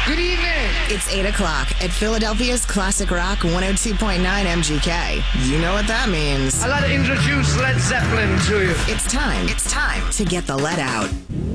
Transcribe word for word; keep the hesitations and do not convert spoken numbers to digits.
Good evening. It's eight o'clock at Philadelphia's Classic Rock one oh two point nine M G K. You know what that means. I'd like to introduce Led Zeppelin to you. It's time. It's time to get the lead out.